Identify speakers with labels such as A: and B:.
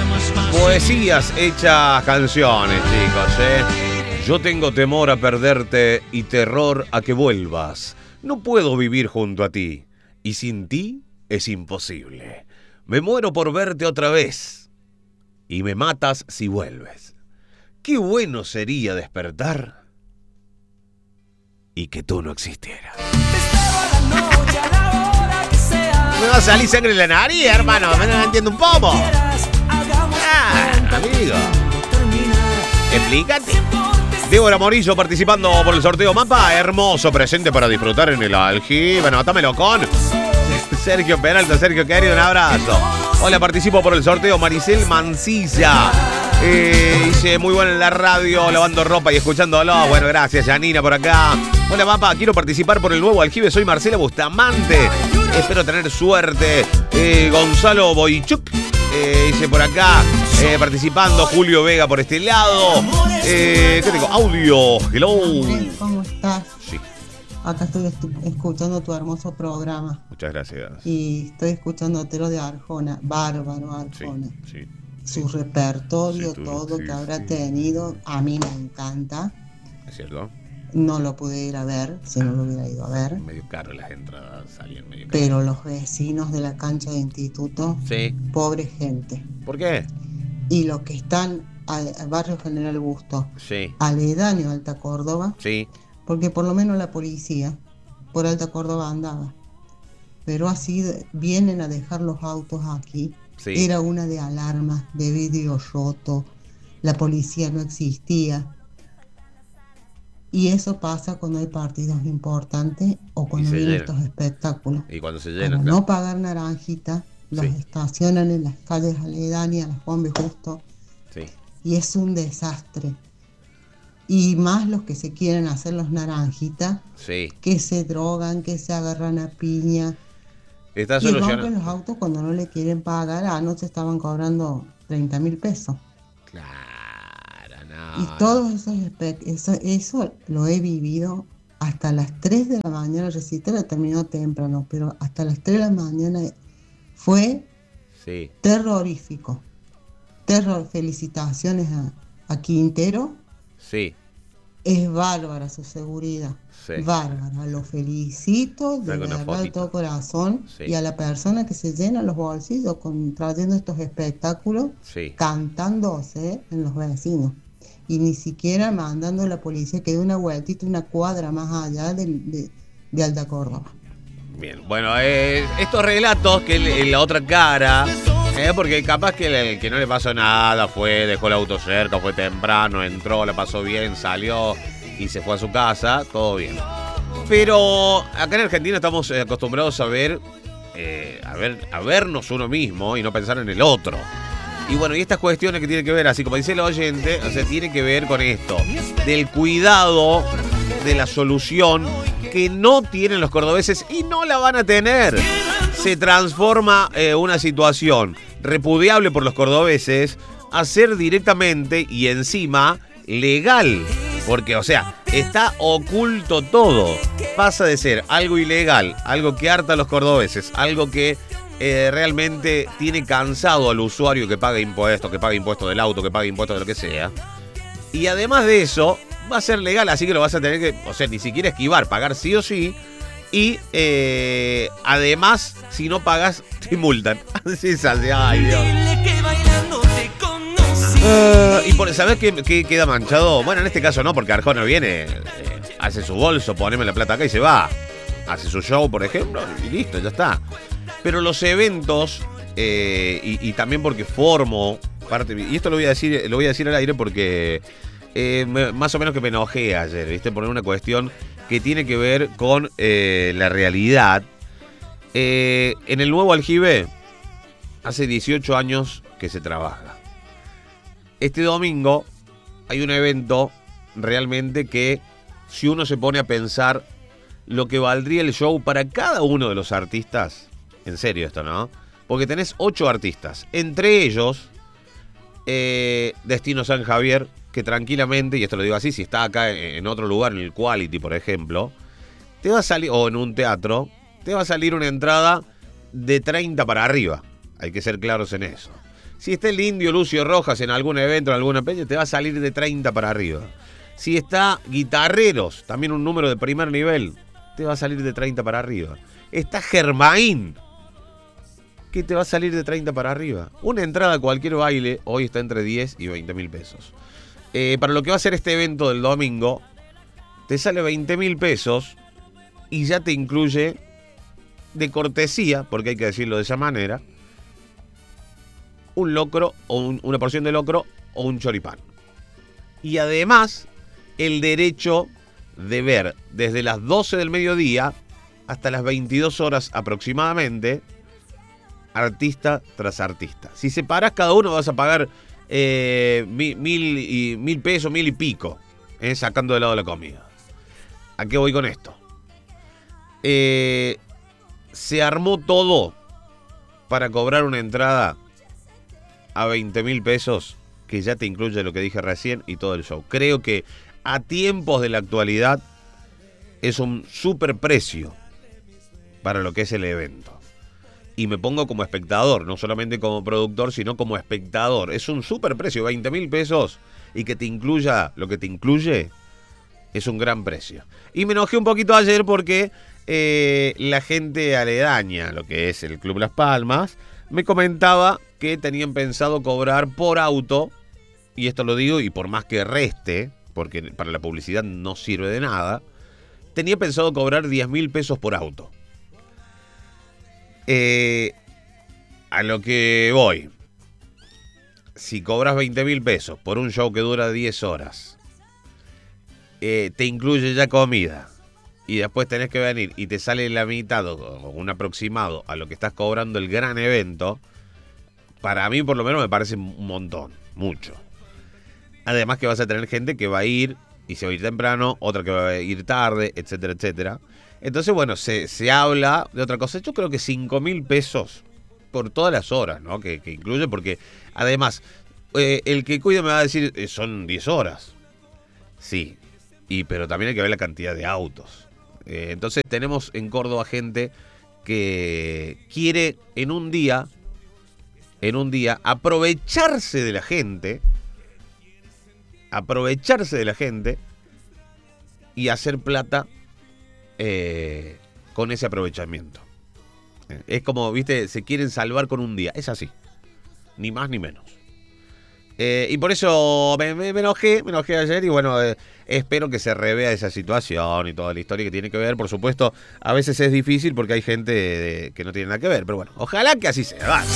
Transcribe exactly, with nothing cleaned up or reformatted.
A: Poesías hechas canciones, chicos, ¿eh? Yo tengo temor a perderte y terror a que vuelvas. No puedo vivir junto a ti. Y sin ti es imposible. Me muero por verte otra vez. Y me matas si vuelves. Qué bueno sería despertar y que tú no existieras. Me va a salir sangre en la nariz, hermano. Me no entiendo un poco. Ah, amigo. Explícate. Débora Morillo participando por el sorteo Mapa. Hermoso presente para disfrutar en el aljibe. Anotámelo con Sergio Peralta. Sergio, querido, un abrazo. Hola, participo por el sorteo Maricel Mancilla. Eh, dice, muy bueno en la radio, lavando ropa y escuchándolo. Bueno, gracias, Janina, por acá. Hola, Mapa, quiero participar por el nuevo aljibe. Soy Marcela Bustamante. Espero tener suerte. Eh, Gonzalo Boichuk. Eh, dice por acá, eh, participando Julio Vega por este lado. Eh, ¿Qué tengo? Audio. Hello.
B: Andrés, ¿cómo estás?
A: Sí.
B: Acá estoy estu- escuchando tu hermoso programa.
A: Muchas gracias.
B: Y estoy escuchando lo de Arjona. Bárbaro Arjona.
A: Sí, sí.
B: Su repertorio,
A: Sí, tú,
B: todo
A: sí,
B: que habrá
A: sí.
B: tenido, a mí me encanta.
A: ¿Es cierto?
B: No lo pude ir a ver, si no lo hubiera ido a ver.
A: Medio caro las entradas, salían medio caro.
B: Pero los vecinos de la cancha de instituto,
A: Sí.
B: pobre gente.
A: ¿Por qué?
B: Y los que están al, al barrio General Busto,
A: Sí.
B: aledaño a Alta Córdoba,
A: Sí.
B: porque por lo menos la policía por Alta Córdoba andaba. Pero así de- vienen a dejar los autos aquí.
A: Sí.
B: Era una de alarmas, de vidrio roto, la policía no existía. Y eso pasa cuando hay partidos importantes o cuando
A: se
B: vienen
A: llena.
B: estos espectáculos.
A: Y cuando se
B: Para
A: llena, claro.
B: no pagar naranjita, los
A: Sí.
B: estacionan en las calles aledañas, las Juan B. Justo,
A: Sí.
B: y es un desastre. Y más los que se quieren hacer los naranjitas,
A: Sí.
B: que se drogan, que se agarran a piña,
A: Está
B: y rompen
A: solucionado.
B: los autos cuando no le quieren pagar. Anoche estaban cobrando treinta mil pesos.
A: Claro, no.
B: Y todos esos espe- eso, eso lo he vivido hasta las tres de la mañana. El recital terminó temprano, pero hasta las tres de la mañana fue
A: Sí.
B: terrorífico. Terror. Felicitaciones a, a Quintero.
A: Sí.
B: Es bárbara su seguridad.
A: Sí.
B: Bárbara. Lo felicito de
A: Saca una
B: verdad de
A: fotito.
B: todo corazón.
A: Sí.
B: Y a la persona que se llena los bolsillos con, trayendo estos espectáculos,
A: Sí.
B: cantándose en los vecinos. Y ni siquiera mandando a la policía que dé una vueltita una cuadra más allá del- de, de Alta Córdoba.
A: Bien, bueno, eh, estos relatos que el- en la otra cara, eh, porque capaz que el que no le pasó nada, fue, dejó el auto cerca, fue temprano, entró, la pasó bien, salió y se fue a su casa, todo bien. Pero acá en Argentina estamos eh, acostumbrados a ver, eh, a ver, a vernos uno mismo y no pensar en el otro. Y bueno, y estas cuestiones que tienen que ver, así como dice el oyente, o sea, tiene que ver con esto, del cuidado, de la solución que no tienen los cordobeses y no la van a tener. Se transforma eh, una situación repudiable por los cordobeses a ser directamente y encima legal. Porque, o sea, está oculto todo. Pasa de ser algo ilegal, algo que harta a los cordobeses, algo que eh, realmente tiene cansado al usuario que paga impuestos, que paga impuestos del auto, que paga impuestos de lo que sea. Y además de eso, va a ser legal, así que lo vas a tener que, o sea, ni siquiera esquivar, pagar sí o sí. Y eh, además, si no pagas, te multan. Así es así, ay Dios. Uh, y por, ¿sabés qué, qué queda manchado? Bueno, en este caso no, porque Arjona viene, eh, hace su bolso, poneme la plata acá y se va. Hace su show, por ejemplo, y listo, ya está. Pero los eventos, eh, y, y también porque formo parte, y esto lo voy a decir, lo voy a decir al aire porque eh, me, más o menos que me enojé ayer, ¿viste? Por una cuestión que tiene que ver con eh, la realidad. Eh, en el nuevo aljibe, hace dieciocho años que se trabaja. Este domingo hay un evento realmente que, si uno se pone a pensar lo que valdría el show para cada uno de los artistas, en serio esto, ¿no? Porque tenés ocho artistas, entre ellos eh, Destino San Javier, que tranquilamente, y esto lo digo así, si está acá en otro lugar, en el Quality, por ejemplo, te va a salir, o en un teatro, te va a salir una entrada de treinta para arriba. Hay que ser claros en eso. Si está el Indio Lucio Rojas en algún evento, en alguna peña, te va a salir de treinta para arriba. Si está Guitarreros, también un número de primer nivel, te va a salir de treinta para arriba. Está Germain, que te va a salir de treinta para arriba. Una entrada a cualquier baile hoy está entre diez y veinte mil pesos. Eh, para lo que va a ser este evento del domingo, te sale veinte mil pesos y ya te incluye de cortesía, porque hay que decirlo de esa manera, un locro o un, una porción de locro o un choripán. Y además, el derecho de ver desde las doce del mediodía hasta las veintidós horas aproximadamente, artista tras artista. Si separás cada uno vas a pagar eh, mil, mil, y, mil pesos, mil y pico, eh, sacando de lado la comida. ¿A qué voy con esto? Eh, se armó todo para cobrar una entrada a veinte mil pesos, que ya te incluye lo que dije recién y todo el show. Creo que a tiempos de la actualidad es un super precio para lo que es el evento. Y me pongo como espectador, no solamente como productor, sino como espectador. Es un super precio, veinte mil pesos, y que te incluya lo que te incluye, es un gran precio. Y me enojé un poquito ayer porque eh, la gente aledaña, lo que es el Club Las Palmas, me comentaba que tenían pensado cobrar por auto, y esto lo digo, y por más que reste, porque para la publicidad no sirve de nada, tenía pensado cobrar diez mil pesos por auto. Eh, a lo que voy, si cobras veinte mil pesos por un show que dura diez horas, eh, te incluye ya comida, y después tenés que venir y te sale la mitad o un aproximado a lo que estás cobrando el gran evento, para mí por lo menos me parece un montón, mucho. Además que vas a tener gente que va a ir y se va a ir temprano, otra que va a ir tarde, etcétera, etcétera. Entonces, bueno, se, se habla de otra cosa. Yo creo que cinco mil pesos por todas las horas, ¿no? Que, que incluye, porque además, eh, el que cuida me va a decir, eh, son diez horas. Sí, y, pero también hay que ver la cantidad de autos. Eh, entonces, tenemos en Córdoba gente que quiere en un día, en un día, aprovecharse de la gente, aprovecharse de la gente y hacer plata Eh, con ese aprovechamiento. Eh, es como, viste, se quieren salvar con un día. Es así. Ni más ni menos. Eh, y por eso me, me, me enojé, me enojé ayer y bueno, eh, espero que se revea esa situación y toda la historia que tiene que ver. Por supuesto, a veces es difícil porque hay gente de, que no tiene nada que ver. Pero bueno, ojalá que así sea. Vale.